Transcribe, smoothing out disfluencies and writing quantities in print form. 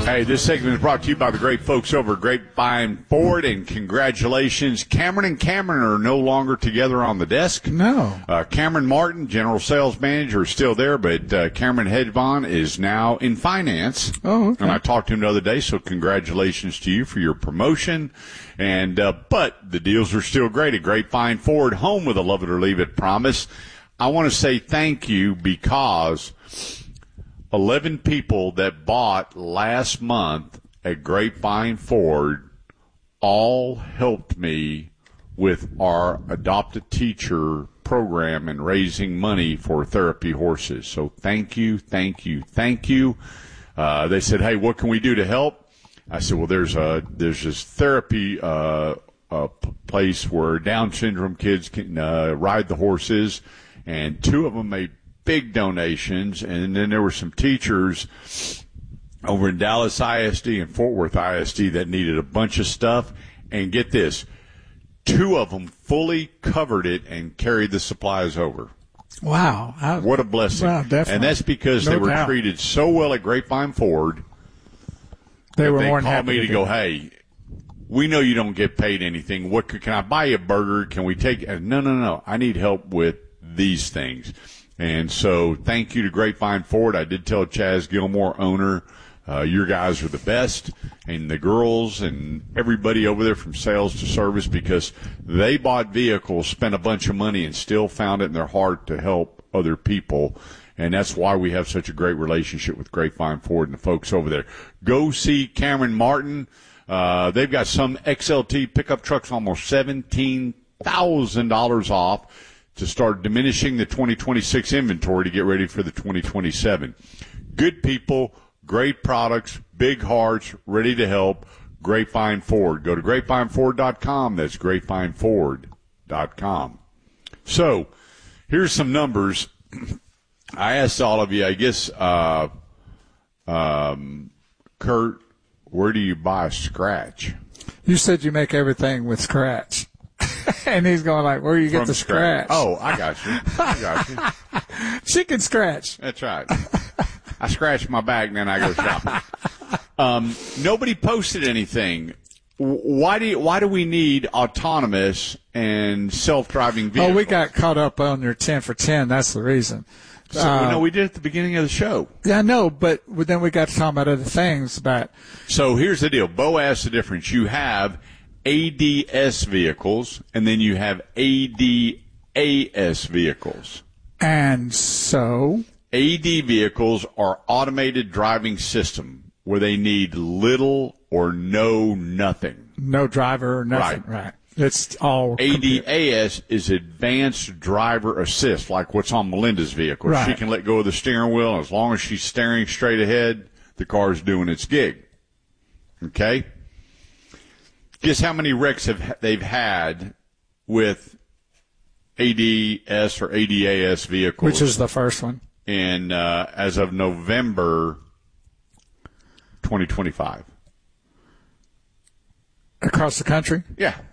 Hey, this segment is brought to you by the great folks over at Grapevine Ford, and congratulations. Cameron and Cameron are no longer together on the desk. No. Cameron Martin, general sales manager, is still there, but Cameron Hedvon is now in finance. Oh, okay. And I talked to him the other day, so congratulations to you for your promotion. And but the deals are still great at Grapevine Ford, home with a love it or leave it promise. I want to say thank you because 11 people that bought last month at Grapevine Ford all helped me with our Adopt a Teacher program and raising money for therapy horses. So thank you, thank you, thank you. They said, hey, what can we do to help? I said, well, there's this therapy place where Down syndrome kids can ride the horses, and 2 of them made big donations, and then there were some teachers over in Dallas ISD and Fort Worth ISD that needed a bunch of stuff. And get this, 2 of them fully covered it and carried the supplies over. Wow. What a blessing. Wow, definitely. And that's because they were treated so well at Grapevine Ford. They were more than called happy me to go, hey, we know you don't get paid anything. What can I buy you a burger? Can we take – no. I need help with these things. And so thank you to Grapevine Ford. I did tell Chaz Gilmore, owner, your guys are the best, and the girls and everybody over there from sales to service, because they bought vehicles, spent a bunch of money, and still found it in their heart to help other people. And that's why we have such a great relationship with Grapevine Ford and the folks over there. Go see Cameron Martin. They've got some XLT pickup trucks almost $17,000 off to start diminishing the 2026 inventory to get ready for the 2027. Good people, great products, big hearts, ready to help. Grapevine Ford. Go to grapevineford.com. That's grapevineford.com. So here's some numbers. I asked all of you, I guess, Kurt, where do you buy Scratch? You said you make everything with Scratch. And he's going like, where do you get the scratch? Oh, I got you. Chicken scratch. That's right. I scratch my back and then I go shopping. Nobody posted anything. Why do we need autonomous and self-driving vehicles? Oh, we got caught up on your 10 for 10. That's the reason. So, we did at the beginning of the show. Yeah, I know, but then we got to talk about other things. So here's the deal. Bo asked the difference. You have ADS vehicles, and then you have ADAS vehicles. And so? AD vehicles are automated driving system where they need little or nothing. No driver or nothing. Right. It's all ADAS is advanced driver assist, like what's on Melinda's vehicle. Right. She can let go of the steering wheel, and as long as she's staring straight ahead, the car's doing its gig. Okay? Guess how many wrecks they've had with ADS or ADAS vehicles? Which is the first one? And as of November 2025. Across the country? Yeah.